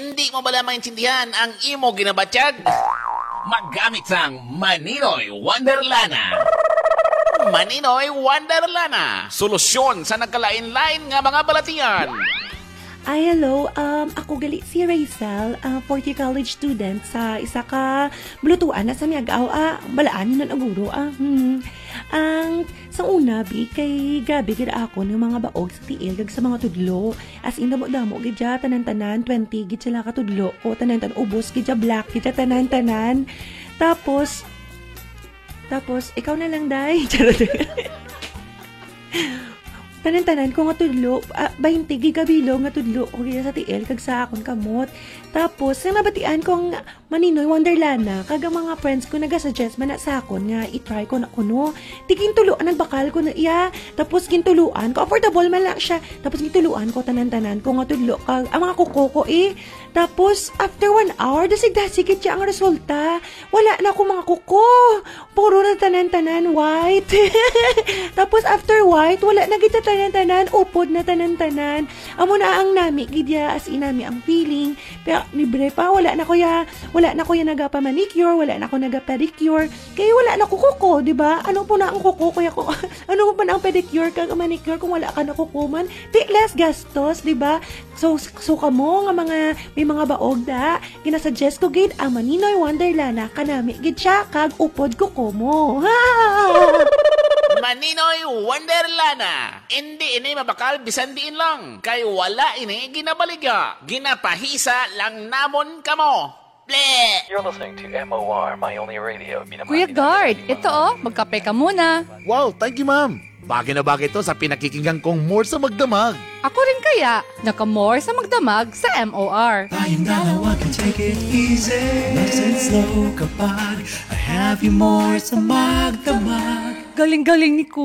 Hindi mo bala maintindihan ang imo ginabatyag? Maggamit sang Maninoy Wonderlana. Maninoy Wonderlana. Solusyon sa nagkalain-lain nga mga balatian. Ay, hello. Ako gali si Rachel, 40 college student sa isa ka blutuan na sa miyagaw. Balaan nun ang guro. Ang sa una, kay grabe gid ako ng mga baog sa tiil kag sa mga tudlo. As in, damo gid ja tanan-tanan, 20 gid sila ka tudlo. O tanan-tanan, ubos gid ja black gid ja tanan-tanan. Tapos, ikaw na lang, day. Tanan-tanan ko nga tudlo, 20 gigabilo nga tudlo o kaya sa tiil kag sa akon kamot. Tapos, ang nabatian kong Maninoy Wonderlana, kag ang mga friends ko nagasuggest man na sa akon nga i-try ko na kuno. Di gintuluan ang bakal ko na iya. Tapos gintuluan ko, affordable man lang siya. Tapos gintuluan ko tanan-tanan ko nga tudlo kag ang mga kuko ko Tapos, after 1 hour, dasig-dasigit siya ang resulta. Wala na ako mga kuko. Puro na tanan-tanan white. Tapos, after white, wala na kita tanan-tanan. Upod na tanan-tanan. Amo na ang nami, gidya, as inami ang feeling. Pero, libre pa, wala na ko ya nagapa-manicure, wala na ko nagapa-pedicure. Kaya wala na ko kuko, di ba? Ano po na ang kuko? Kaya ko, ano po na ang pedicure kag manicure kung wala ka na kukuman? Di less gastos, di ba? So kamo nga may mga baog da, ginasuggest ko gid ang Maninoy Wonderlana kanami gid siya kag upod ko mo. Maninoy Wonderlana. Hindi ini mabakal bisan diin lang. Kay wala ini ginabaligya. Ginapahisa lang namon kamo. Bleh! You're listening to MOR, My Only Radio. Kuya Guard, ito magkape ka muna. Wow, thank you ma'am. Bagay na bagay to sa pinakikinggan kong more sa magdamag. Ako rin kaya, naka-more sa magdamag sa MOR. Tayong dalawa can take it easy. Nice and slow kapag I have you more sa magdamag. Galing-galing ni Kuya.